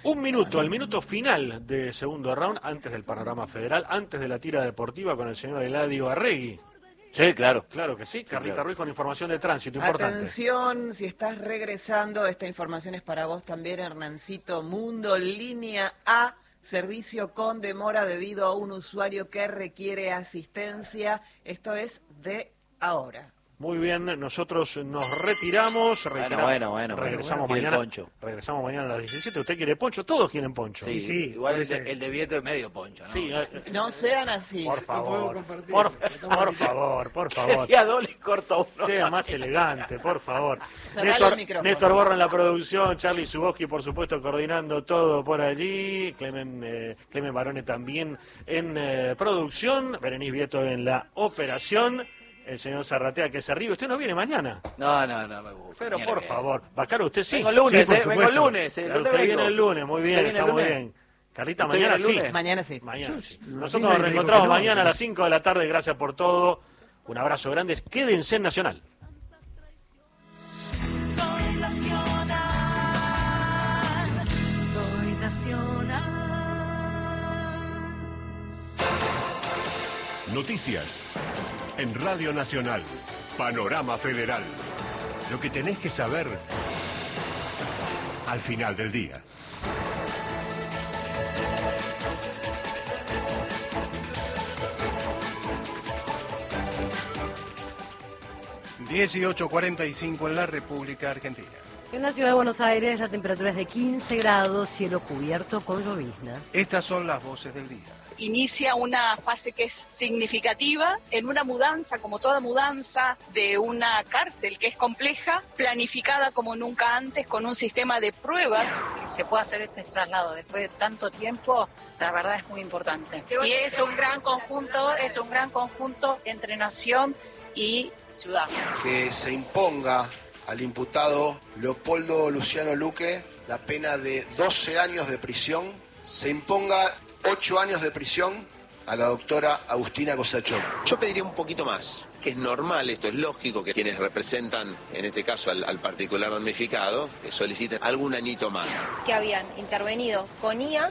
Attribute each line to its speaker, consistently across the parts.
Speaker 1: Un minuto, el minuto final de segundo round, antes del panorama federal, antes de la tira deportiva con el señor Eladio Arregui.
Speaker 2: Sí, claro.
Speaker 1: Claro que sí. Carlita
Speaker 2: claro.
Speaker 1: Ruiz con información de tránsito importante.
Speaker 3: Atención, si estás regresando, esta información es para vos también, Hernancito. Mundo, línea A, servicio con demora debido a un usuario que requiere asistencia. Esto es de ahora.
Speaker 1: Muy bien, nosotros nos retiramos.
Speaker 2: Bueno.
Speaker 1: Regresamos
Speaker 2: Quiere
Speaker 1: mañana.
Speaker 2: poncho.
Speaker 1: Regresamos mañana a las 17. ¿Usted quiere poncho? Todos quieren poncho.
Speaker 2: Sí,
Speaker 4: sí,
Speaker 2: igual
Speaker 4: puede
Speaker 2: el de Vieto es medio poncho, ¿no?
Speaker 1: Sí,
Speaker 3: No sean así.
Speaker 1: por favor.
Speaker 4: compartir.
Speaker 1: Por favor.
Speaker 2: Y a doble corta uno.
Speaker 1: Sea más elegante, por favor.
Speaker 3: Cerrale el micrófono.
Speaker 1: Néstor Borro en la producción, Charlie Suboski, por supuesto, coordinando todo por allí. Clemen Barone también en producción. Berenice Vieto en la operación. El señor Zarratea que se ríe. ¿Usted no viene mañana?
Speaker 2: No, me gusta.
Speaker 1: Pero por favor. Bacaro, usted sí.
Speaker 2: Vengo el lunes,
Speaker 4: Sí, por
Speaker 2: vengo el
Speaker 4: supuesto.
Speaker 2: lunes.
Speaker 1: Claro, usted viene el lunes, muy bien,
Speaker 2: ¿Usted viene
Speaker 1: está
Speaker 2: el
Speaker 1: muy
Speaker 2: lunes?
Speaker 1: bien. Carlita,
Speaker 2: ¿Usted
Speaker 1: mañana
Speaker 2: viene el
Speaker 1: sí.
Speaker 2: lunes?
Speaker 3: Mañana sí.
Speaker 1: Mañana sí.
Speaker 4: no,
Speaker 1: Nosotros
Speaker 4: sí,
Speaker 1: nos
Speaker 4: le digo
Speaker 1: reencontramos
Speaker 4: que no,
Speaker 1: mañana a
Speaker 4: sí.
Speaker 1: las 5 de la tarde. Gracias por todo. Un abrazo grande. Quédense en Nacional.
Speaker 5: Soy nacional, soy nacional.
Speaker 6: Noticias en Radio Nacional. Panorama Federal. Lo que tenés que saber al final del día.
Speaker 4: (18:45) en la República Argentina.
Speaker 7: En la ciudad de Buenos Aires la temperatura es de 15 grados, cielo cubierto con llovizna.
Speaker 4: Estas son las voces del día.
Speaker 8: Inicia una fase que es significativa en una mudanza, como toda mudanza, de una cárcel que es compleja, planificada como nunca antes, con un sistema de pruebas.
Speaker 9: Se puede hacer este traslado después de tanto tiempo, la verdad es muy importante. Y es un gran conjunto entre nación y ciudad.
Speaker 10: Que se imponga al imputado Leopoldo Luciano Luque la pena de 12 años de prisión, se imponga 8 años de prisión a la doctora Agustina Cosachó.
Speaker 11: Yo pediría un poquito más, que es normal, esto es lógico, que quienes representan, en este caso al particular damnificado, soliciten algún añito más.
Speaker 12: Que habían intervenido con IA,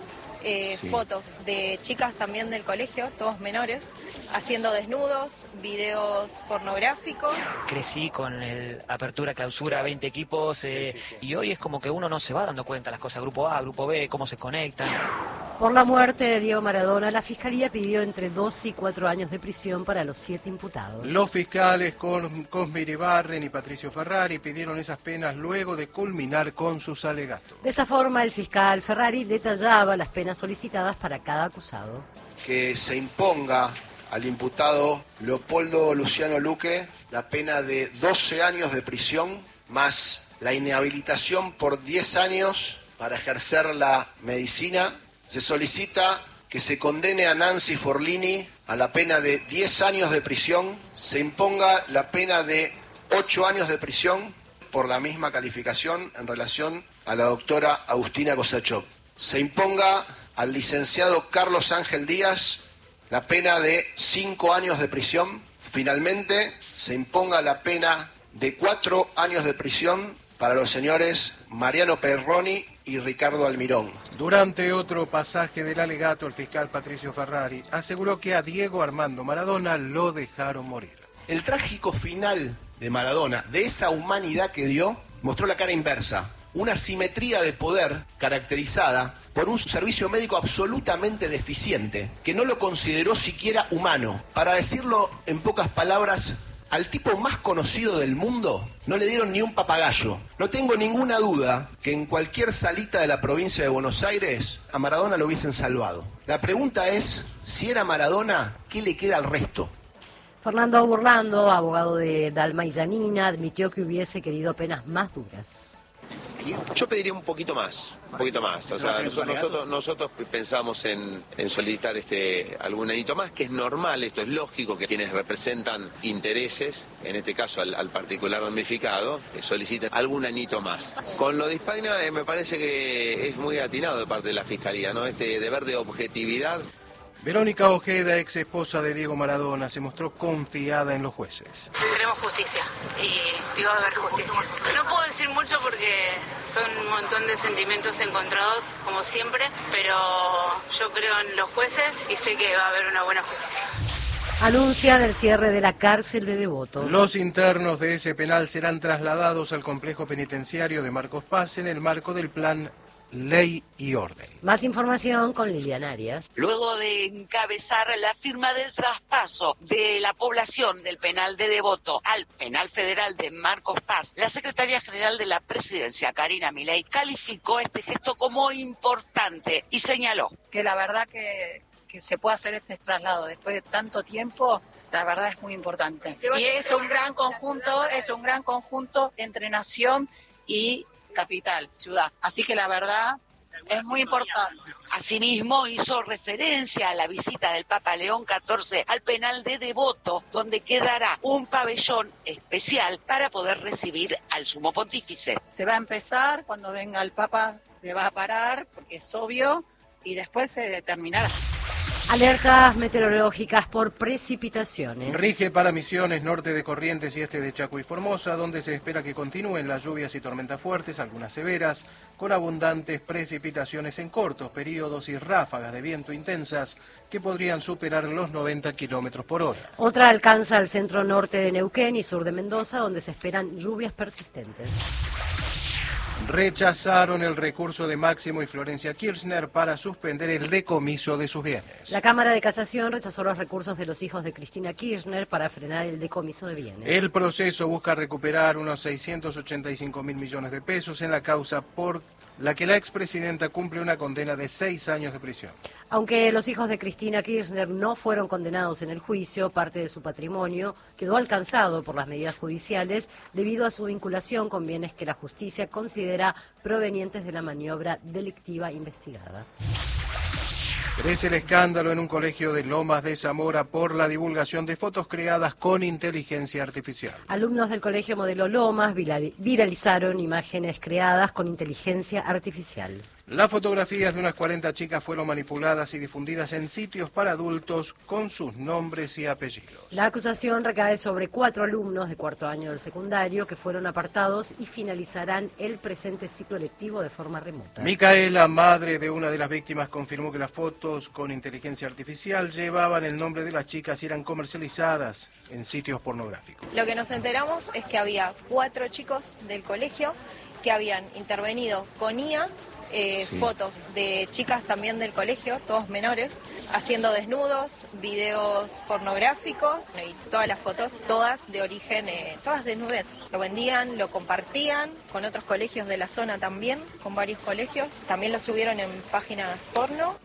Speaker 12: fotos de chicas también del colegio, todos menores, haciendo desnudos, videos pornográficos.
Speaker 13: Crecí con el apertura, clausura, 20 equipos, y hoy es como que uno no se va dando cuenta las cosas, grupo A, grupo B, cómo se conectan.
Speaker 7: Por la muerte de Diego Maradona, la Fiscalía pidió entre 12 y 4 años de prisión para los 7 imputados.
Speaker 4: Los fiscales Cosme Iribarren y Patricio Ferrari pidieron esas penas luego de culminar con sus alegatos.
Speaker 7: De esta forma, el fiscal Ferrari detallaba las penas solicitadas para cada acusado.
Speaker 10: Que se imponga al imputado Leopoldo Luciano Luque la pena de 12 años de prisión más la inhabilitación por 10 años para ejercer la medicina. Se solicita que se condene a Nancy Forlini a la pena de 10 años de prisión, se imponga la pena de 8 años de prisión por la misma calificación en relación a la doctora Agustina Cosachó. Se imponga al licenciado Carlos Ángel Díaz la pena de 5 años de prisión. Finalmente, se imponga la pena de 4 años de prisión para los señores Mariano Perroni y Ricardo Almirón.
Speaker 4: Durante otro pasaje del alegato, el fiscal Patricio Ferrari aseguró que a Diego Armando Maradona lo dejaron morir.
Speaker 10: El trágico final de Maradona, de esa humanidad que dio, mostró la cara inversa. Una simetría de poder caracterizada por un servicio médico absolutamente deficiente, que no lo consideró siquiera humano. Para decirlo en pocas palabras, al tipo más conocido del mundo no le dieron ni un papagayo. No tengo ninguna duda que en cualquier salita de la provincia de Buenos Aires a Maradona lo hubiesen salvado. La pregunta es, si era Maradona, ¿qué le queda al resto?
Speaker 7: Fernando Burlando, abogado de Dalma y Yanina, admitió que hubiese querido penas más duras.
Speaker 11: Yo pediría un poquito más. O sea, nosotros pensamos en solicitar algún anito más, que es normal, esto es lógico, que quienes representan intereses, en este caso al particular damnificado, soliciten algún anito más. Con lo de Hispagna me parece que es muy atinado de parte de la Fiscalía, ¿no? Este deber de objetividad.
Speaker 4: Verónica Ojeda, ex esposa de Diego Maradona, se mostró confiada en los jueces.
Speaker 14: Queremos justicia y va a haber justicia. No puedo decir mucho porque son un montón de sentimientos encontrados, como siempre, pero yo creo en los jueces y sé que va a haber una buena justicia.
Speaker 7: Anuncian el cierre de la cárcel de Devoto.
Speaker 4: Los internos de ese penal serán trasladados al complejo penitenciario de Marcos Paz en el marco del plan Ley y Orden.
Speaker 7: Más información con Liliana Arias.
Speaker 15: Luego de encabezar la firma del traspaso de la población del penal de Devoto al penal federal de Marcos Paz, la secretaria general de la presidencia, Karina Milei, calificó este gesto como importante y señaló
Speaker 9: que la verdad que se pueda hacer este traslado después de tanto tiempo, la verdad es muy importante. Y es un gran conjunto entre nación y capital, ciudad. Así que la verdad es muy importante.
Speaker 15: Asimismo, hizo referencia a la visita del Papa León XIV al penal de Devoto, donde quedará un pabellón especial para poder recibir al sumo pontífice.
Speaker 9: Se va a empezar, cuando venga el Papa se va a parar, porque es obvio, y después se determinará.
Speaker 7: Alertas meteorológicas por precipitaciones.
Speaker 4: Rige para Misiones, norte de Corrientes y este de Chaco y Formosa, donde se espera que continúen las lluvias y tormentas fuertes, algunas severas, con abundantes precipitaciones en cortos periodos y ráfagas de viento intensas que podrían superar los 90 kilómetros por hora.
Speaker 7: Otra alcanza al centro norte de Neuquén y sur de Mendoza, donde se esperan lluvias persistentes.
Speaker 4: Rechazaron el recurso de Máximo y Florencia Kirchner para suspender el decomiso de sus bienes.
Speaker 7: La Cámara de Casación rechazó los recursos de los hijos de Cristina Kirchner para frenar el decomiso de bienes.
Speaker 4: El proceso busca recuperar unos 685.000 millones de pesos en la causa por la que la expresidenta cumple una condena de 6 años de prisión.
Speaker 7: Aunque los hijos de Cristina Kirchner no fueron condenados en el juicio, parte de su patrimonio quedó alcanzado por las medidas judiciales debido a su vinculación con bienes que la justicia considera provenientes de la maniobra delictiva investigada.
Speaker 4: Crece el escándalo en un colegio de Lomas de Zamora por la divulgación de fotos creadas con inteligencia artificial.
Speaker 7: Alumnos del Colegio Modelo Lomas viralizaron imágenes creadas con inteligencia artificial.
Speaker 4: Las fotografías de unas 40 chicas fueron manipuladas y difundidas en sitios para adultos con sus nombres y apellidos.
Speaker 7: La acusación recae sobre 4 alumnos de cuarto año del secundario que fueron apartados y finalizarán el presente ciclo lectivo de forma remota.
Speaker 4: Micaela, madre de una de las víctimas, confirmó que las fotos con inteligencia artificial llevaban el nombre de las chicas y eran comercializadas en sitios pornográficos.
Speaker 12: Lo que nos enteramos es que había 4 chicos del colegio que habían intervenido con IA, fotos de chicas también del colegio, todos menores, haciendo desnudos, videos pornográficos y todas las fotos, todas de origen, todas desnudez. Lo vendían, lo compartían con otros colegios de la zona también, con varios colegios. También lo subieron en páginas porno.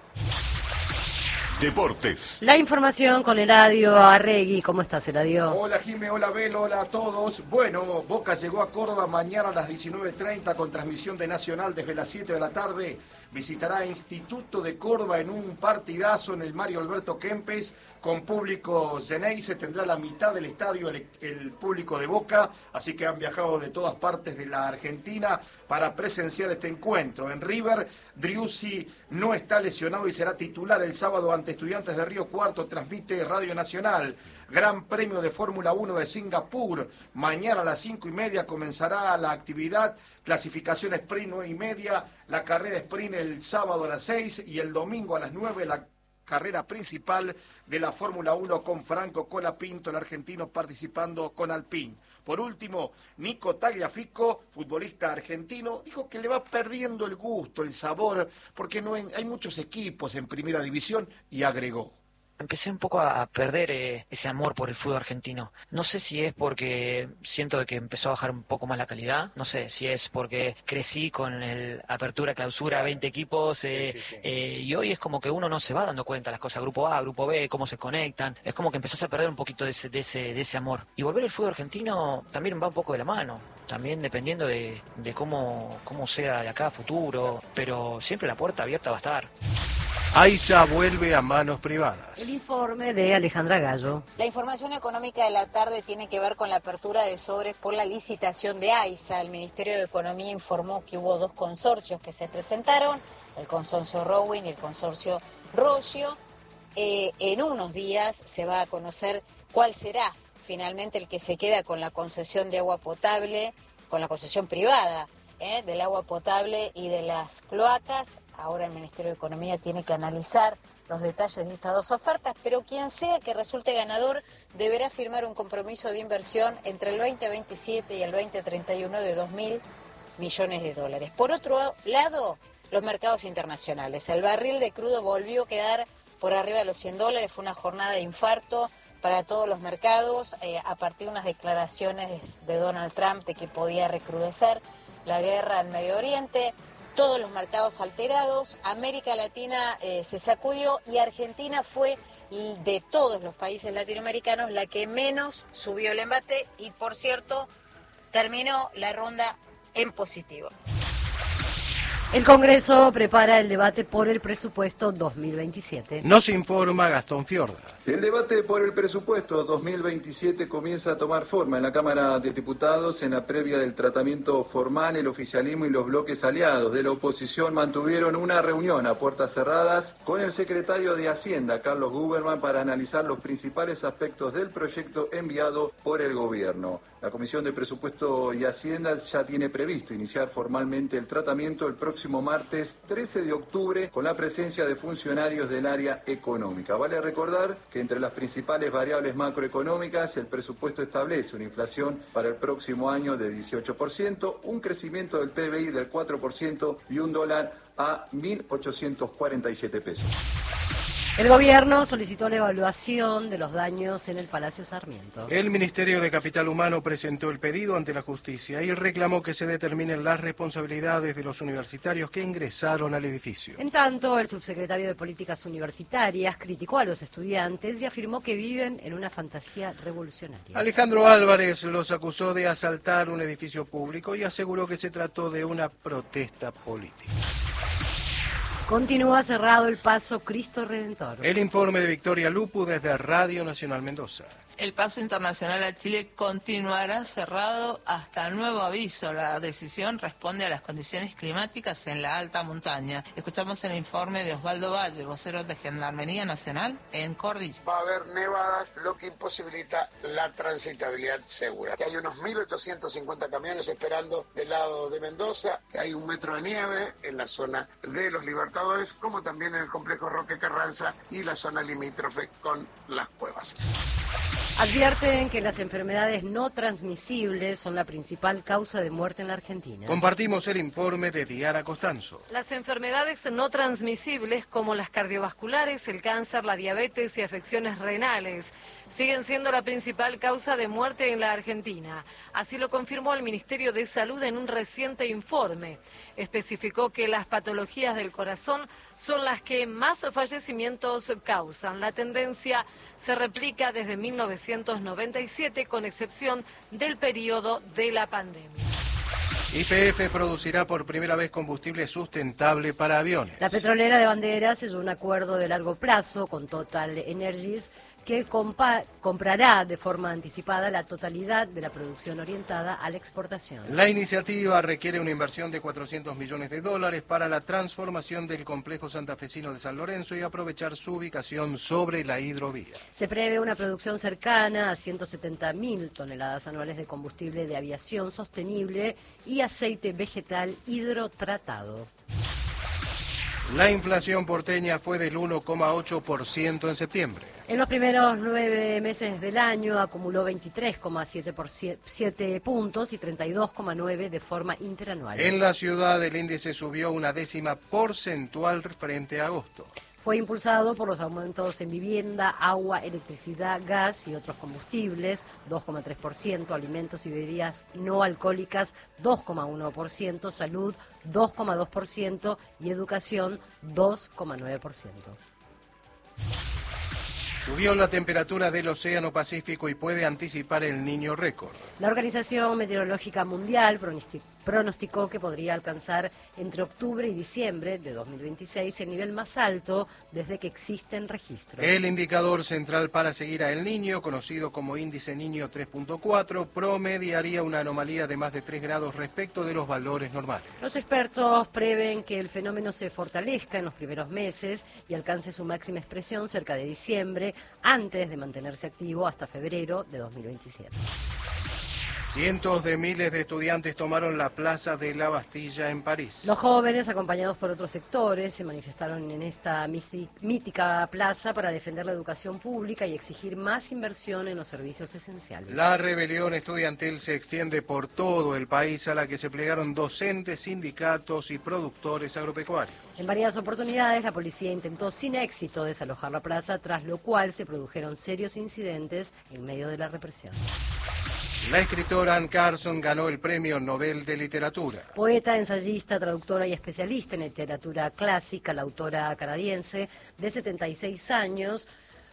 Speaker 6: Deportes.
Speaker 7: La información con Eladio Arregui. ¿Cómo estás, Eladio?
Speaker 16: Hola, Jimé, hola, Belo, hola a todos. Bueno, Boca llegó a Córdoba mañana a las 19:30 con transmisión de Nacional desde las 7 de la tarde. Visitará Instituto de Córdoba en un partidazo en el Mario Alberto Kempes con público Geneise. Tendrá la mitad del estadio el público de Boca, así que han viajado de todas partes de la Argentina para presenciar este encuentro. En River, Driussi no está lesionado y será titular el sábado ante Estudiantes de Río Cuarto. Transmite Radio Nacional. Gran Premio de Fórmula 1 de Singapur. Mañana a las 5:30 comenzará la actividad. Clasificación sprint 9:30. La carrera sprint el sábado a las 6 y el domingo a las 9 la carrera principal de la Fórmula 1 con Franco Colapinto, el argentino, participando con Alpine. Por último, Nico Tagliafico, futbolista argentino, dijo que le va perdiendo el gusto, el sabor, porque hay muchos equipos en primera división, y agregó:
Speaker 13: empecé un poco a perder ese amor por el fútbol argentino. No sé si es porque siento que empezó a bajar un poco más la calidad, no sé si es porque crecí con el apertura, clausura, 20 equipos, y hoy es como que uno no se va dando cuenta las cosas, grupo A, grupo B, cómo se conectan, es como que empezás a perder un poquito de ese amor. Y volver al fútbol argentino también va un poco de la mano, también dependiendo de cómo sea de acá a futuro, pero siempre la puerta abierta va a estar.
Speaker 4: AISA vuelve a manos privadas.
Speaker 7: El informe de Alejandra Gallo.
Speaker 17: La información económica de la tarde tiene que ver con la apertura de sobres por la licitación de AISA. El Ministerio de Economía informó que hubo 2 consorcios que se presentaron, el consorcio Rowing y el consorcio Roggio. En unos días se va a conocer cuál será finalmente el que se queda con la concesión de agua potable, con la concesión privada del agua potable y de las cloacas. Ahora el Ministerio de Economía tiene que analizar los detalles de estas dos ofertas, pero quien sea que resulte ganador deberá firmar un compromiso de inversión entre el 2027 y el 2031 de 2.000 millones de dólares. Por otro lado, los mercados internacionales. El barril de crudo volvió a quedar por arriba de los $100, fue una jornada de infarto para todos los mercados, a partir de unas declaraciones de Donald Trump de que podía recrudecer la guerra en Medio Oriente. Todos los mercados alterados, América Latina se sacudió y Argentina fue de todos los países latinoamericanos la que menos subió el embate y, por cierto, terminó la ronda en positivo.
Speaker 7: El Congreso prepara el debate por el presupuesto 2027.
Speaker 4: Nos informa Gastón Fiorda.
Speaker 18: El debate por el presupuesto 2027 comienza a tomar forma en la Cámara de Diputados. En la previa del tratamiento formal, el oficialismo y los bloques aliados de la oposición mantuvieron una reunión a puertas cerradas con el secretario de Hacienda, Carlos Guberman, para analizar los principales aspectos del proyecto enviado por el gobierno. La Comisión de Presupuesto y Hacienda ya tiene previsto iniciar formalmente el tratamiento el próximo martes 13 de octubre con la presencia de funcionarios del área económica. Vale recordar que entre las principales variables macroeconómicas, el presupuesto establece una inflación para el próximo año de 18%, un crecimiento del PBI del 4% y un dólar a 1.847 pesos.
Speaker 7: El gobierno solicitó la evaluación de los daños en el Palacio Sarmiento.
Speaker 4: El Ministerio de Capital Humano presentó el pedido ante la justicia y reclamó que se determinen las responsabilidades de los universitarios que ingresaron al edificio.
Speaker 7: En tanto, el subsecretario de Políticas Universitarias criticó a los estudiantes y afirmó que viven en una fantasía revolucionaria.
Speaker 4: Alejandro Álvarez los acusó de asaltar un edificio público y aseguró que se trató de una protesta política.
Speaker 7: Continúa cerrado el paso Cristo Redentor.
Speaker 4: El informe de Victoria Lupu desde Radio Nacional Mendoza.
Speaker 19: El paso internacional a Chile continuará cerrado hasta nuevo aviso. La decisión responde a las condiciones climáticas en la alta montaña. Escuchamos el informe de Osvaldo Valle, vocero de Gendarmería Nacional en Cordillera.
Speaker 20: Va a haber nevadas, lo que imposibilita la transitabilidad segura. Hay unos 1.850 camiones esperando del lado de Mendoza. Hay 1 metro de nieve en la zona de los Libertadores, como también en el complejo Roque Carranza y la zona limítrofe con las cuevas.
Speaker 7: Advierten que las enfermedades no transmisibles son la principal causa de muerte en la Argentina.
Speaker 4: Compartimos el informe de Diana Costanzo.
Speaker 21: Las enfermedades no transmisibles como las cardiovasculares, el cáncer, la diabetes y afecciones renales siguen siendo la principal causa de muerte en la Argentina. Así lo confirmó el Ministerio de Salud en un reciente informe. Especificó que las patologías del corazón son las que más fallecimientos causan. La tendencia se replica desde 1997, con excepción del periodo de la pandemia.
Speaker 4: YPF producirá por primera vez combustible sustentable para aviones.
Speaker 7: La petrolera de Banderas selló un acuerdo de largo plazo con Total Energies que comprará de forma anticipada la totalidad de la producción orientada a la exportación.
Speaker 4: La iniciativa requiere una inversión de $400 millones para la transformación del complejo santafesino de San Lorenzo y aprovechar su ubicación sobre la hidrovía.
Speaker 7: Se prevé una producción cercana a 170.000 toneladas anuales de combustible de aviación sostenible y aceite vegetal hidrotratado.
Speaker 4: La inflación porteña fue del 1,8% en septiembre.
Speaker 7: En los primeros 9 meses del año acumuló 23,7 puntos y 32,9 de forma interanual.
Speaker 4: En la ciudad el índice subió 1 décima porcentual frente a agosto.
Speaker 7: Fue impulsado por los aumentos en vivienda, agua, electricidad, gas y otros combustibles, 2,3%, alimentos y bebidas no alcohólicas, 2,1%, salud, 2,2% y educación, 2,9%.
Speaker 4: Subió la temperatura del Océano Pacífico y puede anticipar el Niño récord.
Speaker 7: La Organización Meteorológica Mundial pronosticó que podría alcanzar entre octubre y diciembre de 2026 el nivel más alto desde que existen registros.
Speaker 4: El indicador central para seguir a El Niño, conocido como índice Niño 3.4, promediaría una anomalía de más de 3 grados respecto de los valores normales.
Speaker 7: Los expertos prevén que el fenómeno se fortalezca en los primeros meses y alcance su máxima expresión cerca de diciembre, antes de mantenerse activo hasta febrero de 2027.
Speaker 4: Cientos de miles de estudiantes tomaron la plaza de la Bastilla en París.
Speaker 7: Los jóvenes, acompañados por otros sectores, se manifestaron en esta mítica plaza para defender la educación pública y exigir más inversión en los servicios esenciales.
Speaker 4: La rebelión estudiantil se extiende por todo el país, a la que se plegaron docentes, sindicatos y productores agropecuarios.
Speaker 7: En varias oportunidades, la policía intentó sin éxito desalojar la plaza, tras lo cual se produjeron serios incidentes en medio de la represión.
Speaker 4: La escritora Anne Carson ganó el Premio Nobel de Literatura.
Speaker 7: Poeta, ensayista, traductora y especialista en literatura clásica, la autora canadiense de 76 años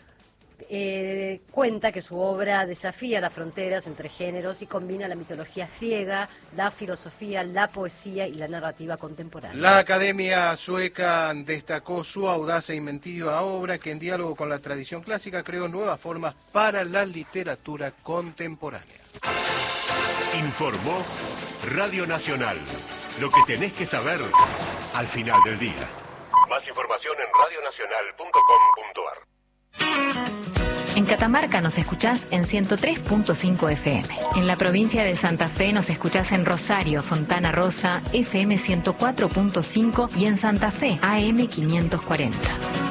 Speaker 7: cuenta que su obra desafía las fronteras entre géneros y combina la mitología griega, la filosofía, la poesía y la narrativa contemporánea.
Speaker 4: La Academia Sueca destacó su audaz e inventiva obra, que en diálogo con la tradición clásica creó nuevas formas para la literatura contemporánea.
Speaker 6: Informó Radio Nacional. Lo que tenés que saber al final del día. Más información en radionacional.com.ar.
Speaker 2: En Catamarca nos escuchás en 103.5 FM. En la provincia de Santa Fe nos escuchás en Rosario, Fontana Rosa, FM 104.5 y en Santa Fe, AM 540.